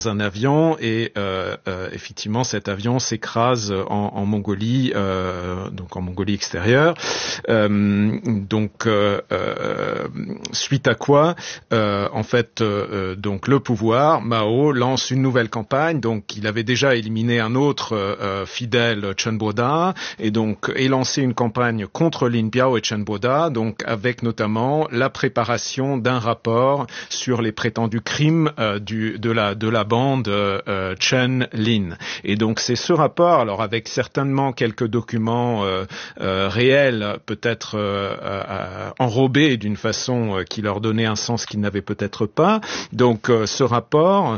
un avion et effectivement cet avion s'écrase en Mongolie, donc en Mongolie extérieure. Suite à quoi, en fait, donc le pouvoir, Mao lance une nouvelle campagne. Donc il avait déjà éliminé un autre fidèle, Chen Boda, et donc est lancé une campagne contre Lin Biao et Chen Boda, donc avec notamment la préparation d'un rapport sur les prétendus crimes de la bande Chen Lin. Et donc c'est ce rapport, alors avec certainement quelques documents réels, peut-être enrobés d'une façon qui leur donnait un sens qu'ils n'avaient peut-être pas. Donc ce rapport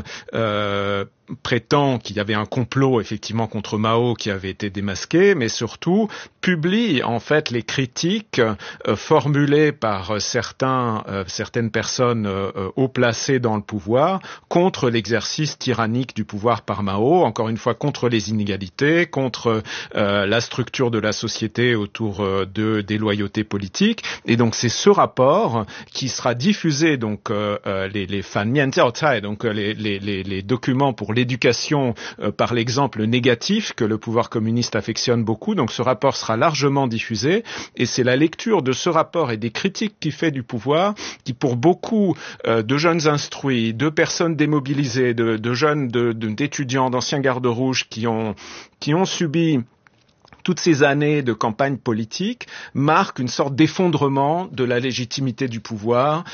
prétend qu'il y avait un complot effectivement contre Mao qui avait été démasqué, mais surtout publie en fait les critiques formulées par certaines personnes haut placées dans le pouvoir contre l'exercice tyrannique du pouvoir par Mao, encore une fois contre les inégalités, contre la structure de la société autour des loyautés politiques. Et donc c'est ce rapport qui sera diffusé, donc les fan mianjiaocai, donc les documents pour l'éducation par l'exemple négatif que le pouvoir communiste affectionne beaucoup. Donc ce rapport sera largement diffusé et c'est la lecture de ce rapport et des critiques qu'il fait du pouvoir qui, pour beaucoup de jeunes instruits, de personnes démobilisées, de jeunes, d'étudiants, d'anciens gardes rouges qui ont subi toutes ces années de campagne politique marquent une sorte d'effondrement de la légitimité du pouvoir,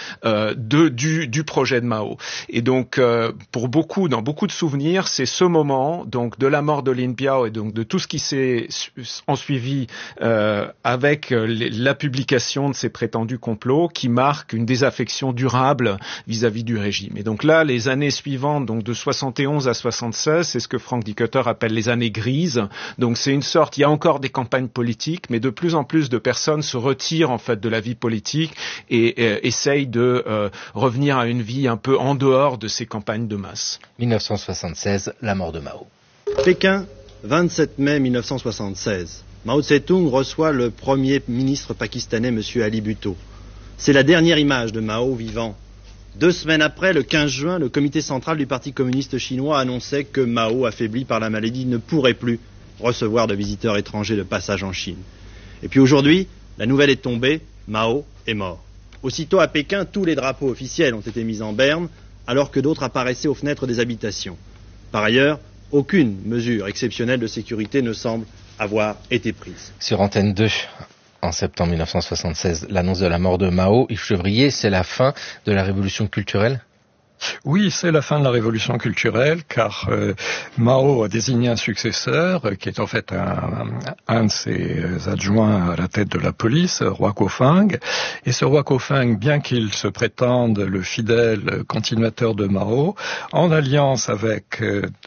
du projet de Mao. Et donc, pour beaucoup, dans beaucoup de souvenirs, c'est ce moment, donc, de la mort de Lin Biao et donc de tout ce qui s'est ensuivi, avec la publication de ces prétendus complots qui marque une désaffection durable vis-à-vis du régime. Et donc là, les années suivantes, donc de 71 à 76, c'est ce que Frank Dikötter appelle les années grises. Donc c'est une sorte, il y a encore des campagnes politiques, mais de plus en plus de personnes se retirent en fait de la vie politique et essayent de revenir à une vie un peu en dehors de ces campagnes de masse. 1976, la mort de Mao. Pékin, 27 mai 1976. Mao Tse-tung reçoit le premier ministre pakistanais, M. Ali Bhutto. C'est la dernière image de Mao vivant. 2 semaines après, le 15 juin, le comité central du Parti communiste chinois annonçait que Mao, affaibli par la maladie, ne pourrait plus recevoir de visiteurs étrangers de passage en Chine. Et puis aujourd'hui, la nouvelle est tombée, Mao est mort. Aussitôt à Pékin, tous les drapeaux officiels ont été mis en berne, alors que d'autres apparaissaient aux fenêtres des habitations. Par ailleurs, aucune mesure exceptionnelle de sécurité ne semble avoir été prise. Sur Antenne 2, en septembre 1976, l'annonce de la mort de Mao, Yves Chevrier, c'est la fin de la révolution culturelle ? Oui, c'est la fin de la révolution culturelle, car Mao a désigné un successeur, qui est en fait un de ses adjoints à la tête de la police, Roi Kofeng. Et ce Roi Kofeng, bien qu'il se prétende le fidèle continuateur de Mao, en alliance avec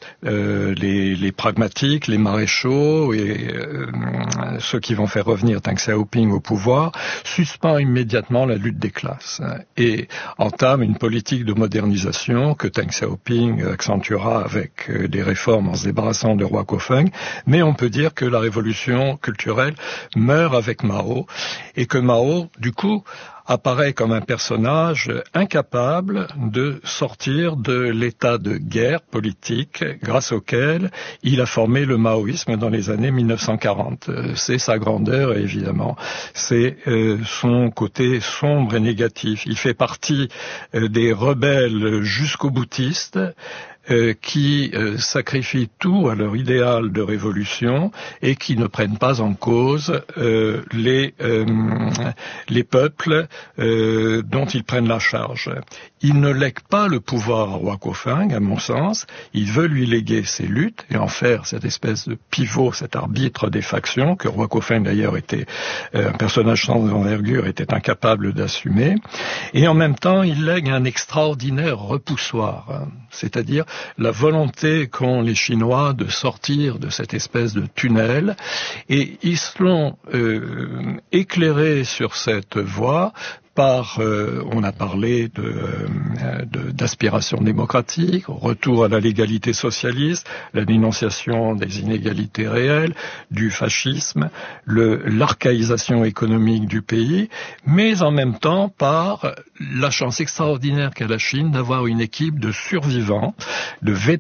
les pragmatiques, les maréchaux et ceux qui vont faire revenir Deng Xiaoping au pouvoir, suspend immédiatement la lutte des classes et entame une politique de modernisation que Deng Xiaoping accentuera avec des réformes en se débarrassant de Roi Kofeng, mais on peut dire que la révolution culturelle meurt avec Mao et que Mao, du coup, apparaît comme un personnage incapable de sortir de l'état de guerre politique grâce auquel il a formé le maoïsme dans les années 1940. C'est sa grandeur et évidemment c'est son côté sombre et négatif. Il fait partie des rebelles jusqu'au boutiste qui sacrifient tout à leur idéal de révolution et qui ne prennent pas en cause les peuples dont ils prennent la charge. Il ne lègue pas le pouvoir à Roi Kofeng, à mon sens. Il veut lui léguer ses luttes et en faire cette espèce de pivot, cet arbitre des factions, que Roi Kofeng d'ailleurs était un personnage sans envergure, était incapable d'assumer. Et en même temps, il lègue un extraordinaire repoussoir, c'est-à-dire la volonté qu'ont les Chinois de sortir de cette espèce de tunnel. Et ils seront éclairés sur cette voie par, on a parlé d'aspiration démocratique, retour à la légalité socialiste, la dénonciation des inégalités réelles, du fascisme, l'archaïsation économique du pays, mais en même temps par la chance extraordinaire qu'a la Chine d'avoir une équipe de survivants, de vétérans